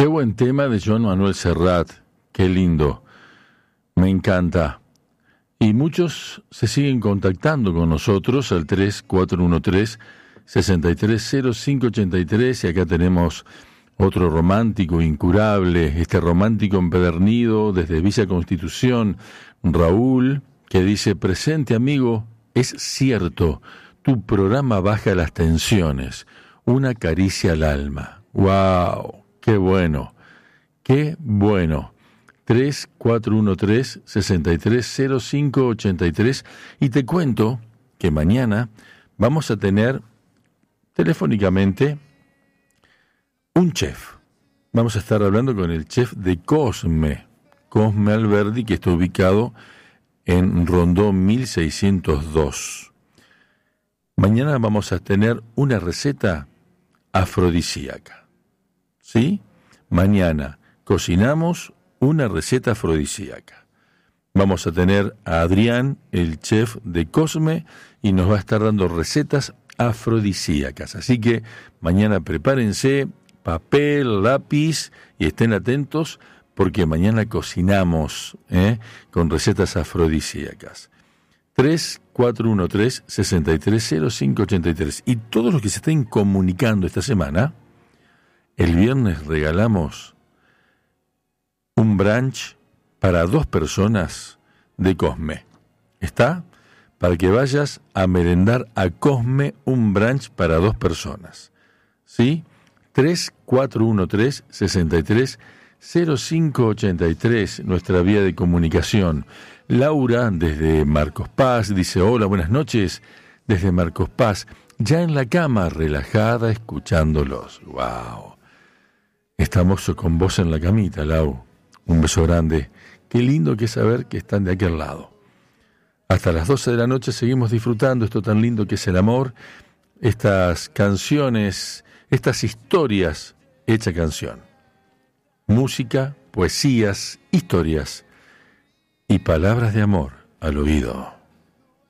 Qué buen tema de Joan Manuel Serrat, qué lindo, me encanta. Y muchos se siguen contactando con nosotros al 3413-630583 y acá tenemos otro romántico incurable, este romántico empedernido desde Villa Constitución, Raúl, que dice: presente amigo, es cierto, tu programa baja las tensiones, una caricia al alma. ¡Wow! ¡Qué bueno! ¡Qué bueno! 3413-630583 y te cuento que mañana vamos a tener telefónicamente un chef. Vamos a estar hablando con el chef de Cosme Alberdi, que está ubicado en Rondón 1602. Mañana vamos a tener una receta afrodisíaca. ¿Sí? Mañana cocinamos una receta afrodisíaca. Vamos a tener a Adrián, el chef de Cosme, y nos va a estar dando recetas afrodisíacas. Así que mañana prepárense papel, lápiz y estén atentos porque mañana cocinamos con recetas afrodisíacas. 3413-630583. Y todos los que se estén comunicando esta semana, el viernes regalamos un brunch para 2 personas de Cosme. ¿Está? Para que vayas a merendar a Cosme, un brunch para 2 personas. ¿Sí? 3413-630583, nuestra vía de comunicación. Laura, desde Marcos Paz, dice: hola, buenas noches, desde Marcos Paz, ya en la cama, relajada, escuchándolos. ¡Wow! Estamos con vos en la camita, Lau. Un beso grande. Qué lindo que es saber que están de aquel lado. Hasta las 12 de la noche seguimos disfrutando esto tan lindo que es el amor, estas canciones, estas historias hecha canción. Música, poesías, historias y palabras de amor al oído.